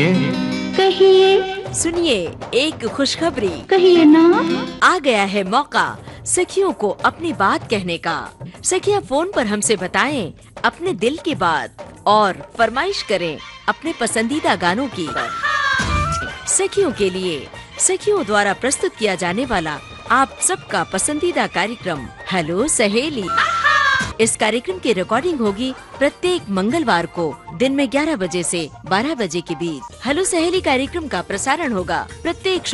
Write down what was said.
कहिए, सुनिए एक खुशखबरी। कहिए ना। आ गया है मौका सखियों को अपनी बात कहने का। सखियां फोन पर हमसे बताएं अपने दिल की बात और फरमाइश करें अपने पसंदीदा गानों की। सखियों के लिए सखियों द्वारा प्रस्तुत किया जाने वाला आप सबका पसंदीदा कार्यक्रम हेलो सहेली। इस कार्यक्रम की रिकॉर्डिंग होगी प्रत्येक मंगलवार को दिन में 11 बजे से 12 बजे के बीच। हेलो सहेली कार्यक्रम का प्रसारण होगा प्रत्येक